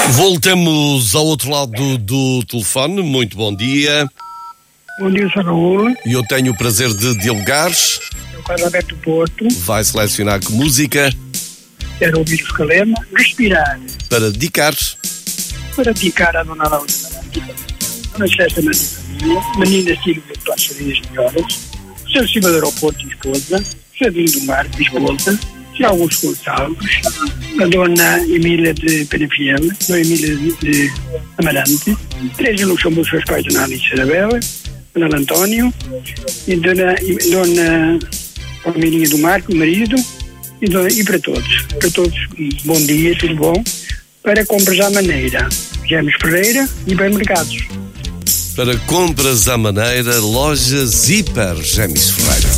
Voltamos ao outro lado do telefone. Muito bom dia. Bom dia, Sr. Raul. E eu tenho o prazer de dialogar. Eu quero Alberto Porto. Vai selecionar que música? Quero ouvir o Calema. Respirar. Para dedicar. Para dedicar à Dona Laura. Dona Celeste Menina Silvia de Passarinhas Melhoras. Sr. Silva do Aeroporto e esposa. Jardim do Mar e esposa. Sr. Augusto Gonçalves. A Dona Emília de Penafiel. Dona Emília de Amarante. Teresa Luxemburgo, seus pais, Dona Alice Isabel. Dona António. E Dona Palmeirinha do Marco, o marido. E para todos. Para todos, bom dia, tudo bom. Para compras à maneira, James Ferreira e Hipermercados. Para compras à maneira, lojas Hiper James Ferreira.